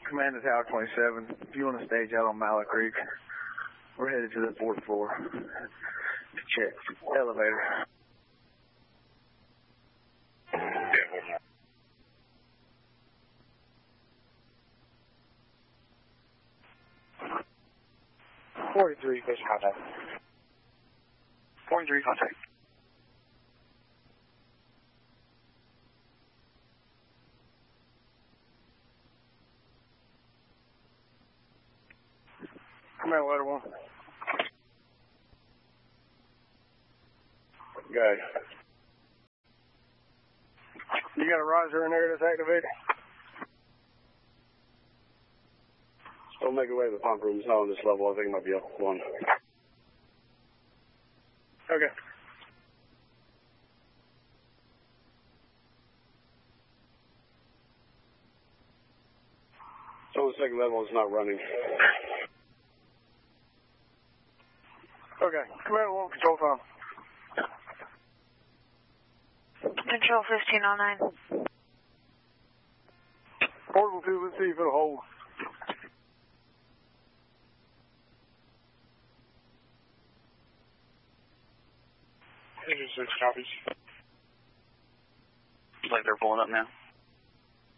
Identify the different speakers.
Speaker 1: Command to Tower 27. If you want to stage out on Mallet Creek, we're headed to the 4th floor to check elevator.
Speaker 2: Yeah, 43, push contact.
Speaker 1: 43, contact. Command letter 1.
Speaker 2: Good.
Speaker 1: You got a riser in there that's activated?
Speaker 2: Still make your way to the pump room. It's not on this level. I think it might be up one.
Speaker 1: Okay.
Speaker 2: It's on the second level. It's not running.
Speaker 1: Okay. Command 1, control time.
Speaker 3: Control 1509.
Speaker 1: Portable 2, let's see if it'll hold.
Speaker 2: Engine 6 copies.
Speaker 4: Like they're pulling up now.